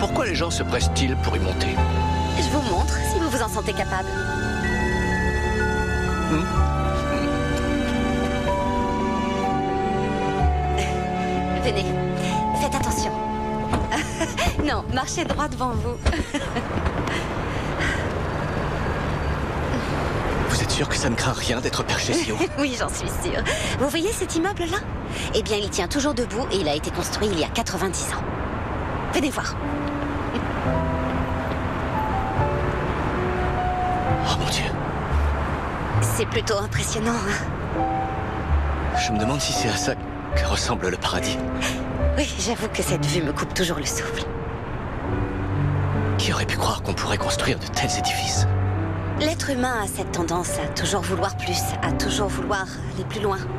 Pourquoi les gens se pressent-ils pour y monter? Je vous montre si vous vous en sentez capable. Venez, faites attention. Non, marchez droit devant vous. Vous êtes sûr que ça ne craint rien d'être perché si haut? Oui, j'en suis sûre. Vous voyez cet immeuble-là? Eh bien, il tient toujours debout et il a été construit il y a 90 ans. Venez voir. Oh mon Dieu. C'est plutôt impressionnant, hein? Je me demande si c'est à ça que ressemble le paradis. Oui, j'avoue que cette vue me coupe toujours le souffle. Qui aurait pu croire qu'on pourrait construire de tels édifices? L'être humain a cette tendance à toujours vouloir plus, à toujours vouloir aller plus loin.